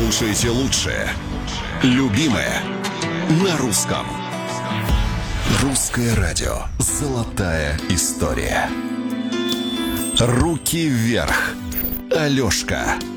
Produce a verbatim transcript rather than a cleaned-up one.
слушаете лучшее. Любимое на русском. Русское радио. Золотая история. Руки вверх. Алешка.